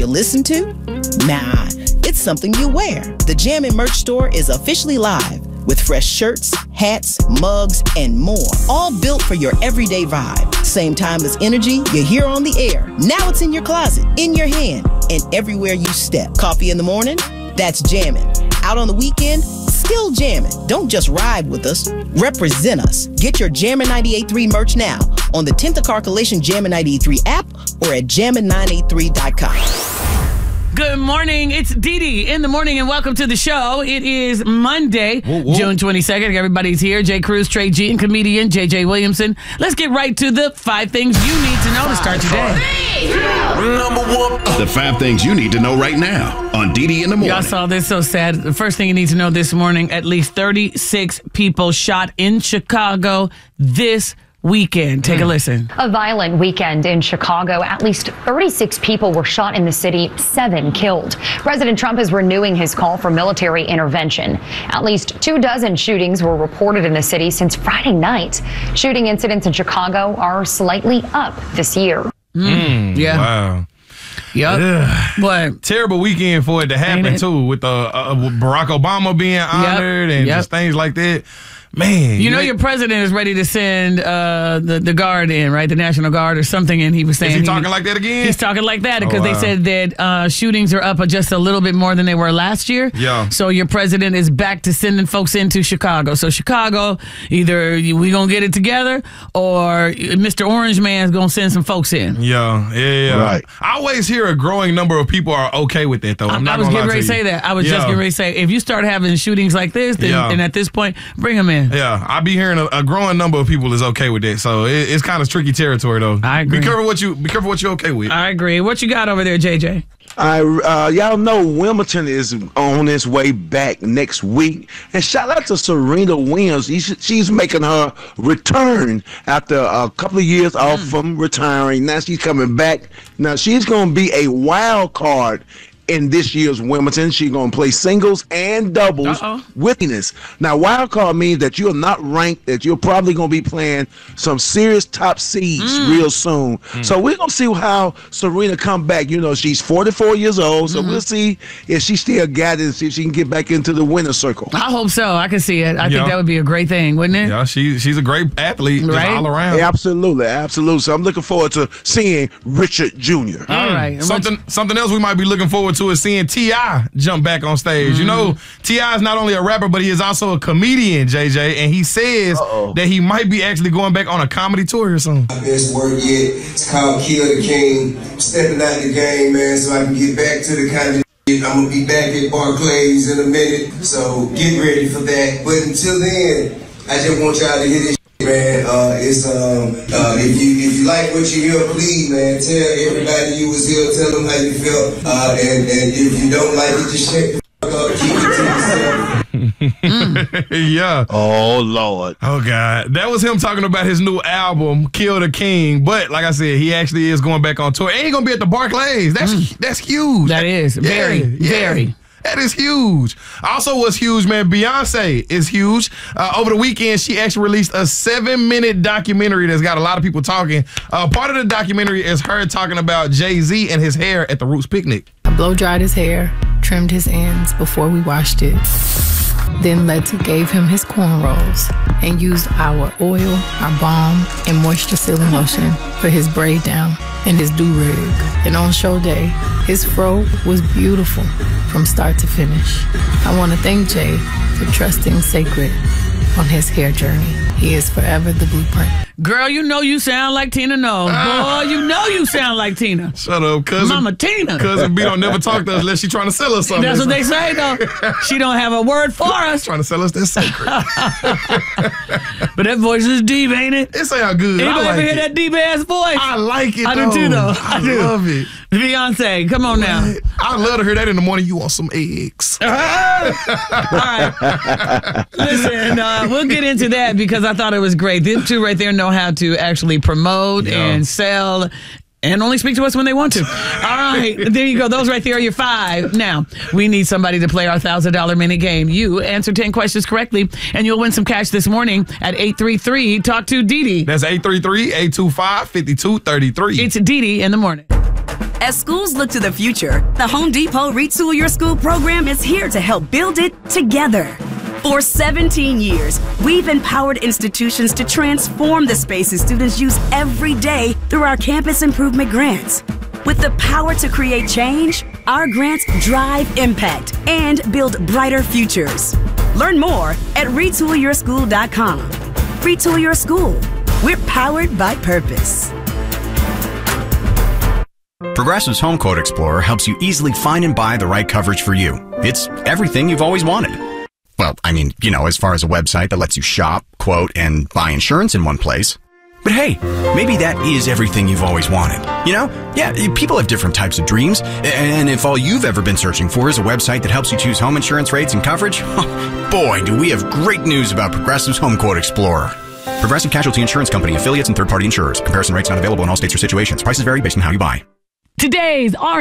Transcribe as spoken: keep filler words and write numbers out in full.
listen to? Nah, it's something you wear. The Jammin' merch store is officially live with fresh shirts, hats, mugs, and more, all built for your everyday vibe. Same timeless energy you hear on the air. Now it's in your closet, in your hand, and everywhere you step. Coffee in the morning? That's Jammin'. Out on the weekend? Still jammin'. Don't just ride with us, represent us. Get your Jammin' ninety-eight point three merch now on the tenth Car Coalition Jammin' ninety-eight point three app or at jammin nine eight three dot com. Good morning. It's Dee Dee in the morning, and welcome to the show. It is Monday, whoa, whoa. June twenty-second. Everybody's here. Jay Cruz, Trey G, and comedian J J Williamson. Let's get right to the five things you need to know to start your day. Number one. The five things you need to know right now on Dee Dee in the morning. Y'all saw this, so sad. The first thing you need to know this morning, at least thirty-six people shot in Chicago this weekend. Take a listen. A violent weekend in Chicago. At least thirty-six people were shot in the city, seven killed. President Trump is renewing his call for military intervention. At least two dozen shootings were reported in the city since Friday night. Shooting incidents in Chicago are slightly up this year. Mm, yeah. Wow. Yep. What? Terrible weekend for it to happen, too, with uh, uh, Barack Obama being honored yep. and yep. just things like that. Man, you know your president is ready to send uh, the the guard in, right? The National Guard or something, and he was saying is he talking he, like that again? He's talking like that because oh, wow. they said that uh, shootings are up just a little bit more than they were last year. Yeah. So your president is back to sending folks into Chicago. So Chicago, either we gonna get it together or Mister Orange Man's gonna send some folks in. Yeah, yeah, yeah. Right. I always hear a growing number of people are okay with that, though. I'm not I was gonna getting lie ready to to say you. that. I was yeah. just getting ready to say if you start having shootings like this, then yeah. and at this point, bring them in. Yeah, I be hearing a, a growing number of people is okay with that, so it, it's kind of tricky territory, though. I agree. Be careful what you be careful what you're okay with. I agree. What you got over there, J J? I, uh, y'all know Wimbledon is on its way back next week. And shout out to Serena Williams. She's making her return after a couple of years off mm. from retiring. Now she's coming back. Now she's going to be a wild card in this year's Wimbledon. She's going to play singles and doubles Uh-oh. with Venus. Now, wild card means that you're not ranked, that you're probably going to be playing some serious top seeds mm. real soon. Mm. So we're going to see how Serena come back. You know, she's forty-four years old, so mm-hmm. we'll see if she still got it and see if she can get back into the winner's circle. I hope so. I can see it. I yeah. think that would be a great thing, wouldn't it? Yeah, she, she's a great athlete just right? all around. Absolutely, absolutely. So I'm looking forward to seeing Richard Junior Mm. All right. Something, something else we might be looking forward to is seeing T I jump back on stage. Mm. You know, T I is not only a rapper, but he is also a comedian, J J, and he says Uh-oh. that he might be actually going back on a comedy tour or something. Best work yet. It's called Kill the King. Stepping out the game, man, so I can get back to the kind of shit. I'm gonna be back at Barclays in a minute, so get ready for that. But until then, I just want y'all to hear this. Man, uh, it's um, uh, if you if you like what you hear, please, man, tell everybody you was here, tell them how you felt, uh, and and if you don't like it, just shut the fuck up, keep it to yourself. yeah. Oh Lord. Oh God, that was him talking about his new album, Kill the King. But like I said, he actually is going back on tour. And he's gonna be at the Barclays. That's mm. that's huge. That is yeah, very yeah. very. That is huge. Also what's huge, man, Beyonce is huge. Uh, over the weekend, she actually released a seven-minute documentary that's got a lot of people talking. Uh, part of the documentary is her talking about Jay-Z and his hair at the Roots picnic. I blow-dried his hair, trimmed his ends before we washed it. Then Letta gave him his cornrows and used our oil, our balm, and moisture sealing lotion for his braid down and his do-rag. And on show day, his fro was beautiful from start to finish. I want to thank Jay for trusting Sacred on his hair journey. He is forever the blueprint. Girl, you know you sound like Tina Knowles. Ah. Boy, you know you sound like Tina. Shut up, cousin. Mama Tina. Cousin B don't never talk to us unless she trying to sell us something. That's what they say, though. She don't have a word for us. Trying to sell us that Sacred. But that voice is deep, ain't it? It sound good. Anybody I like ever hear it. that deep-ass voice? I like it, I though. do, too, though. I, I do. love it. Beyonce, come on now. I love to hear that in the morning. You want some eggs. All right. Listen, uh, we'll get into that because I thought it was great. Them two right there know how to actually promote yeah. and sell and only speak to us when they want to. All right. There you go. Those right there are your five. Now, we need somebody to play our one thousand dollars minute game. You answer ten questions correctly, and you'll win some cash this morning at eight three three talk to Dee Dee. That's eight three three, eight two five, five two three three. It's Dee Dee in the morning. As schools look to the future, the Home Depot Retool Your School program is here to help build it together. For seventeen years, we've empowered institutions to transform the spaces students use every day through our campus improvement grants. With the power to create change, our grants drive impact and build brighter futures. Learn more at retool your school dot com. Retool Your School. We're powered by purpose. Progressive's Home Quote Explorer helps you easily find and buy the right coverage for you. It's everything you've always wanted. Well, I mean, you know, as far as a website that lets you shop, quote, and buy insurance in one place. But hey, maybe that is everything you've always wanted. You know? Yeah, people have different types of dreams. And if all you've ever been searching for is a website that helps you choose home insurance rates and coverage, boy, do we have great news about Progressive's Home Quote Explorer. Progressive Casualty Insurance Company, affiliates, and third-party insurers. Comparison rates not available in all states or situations. Prices vary based on how you buy. Today's R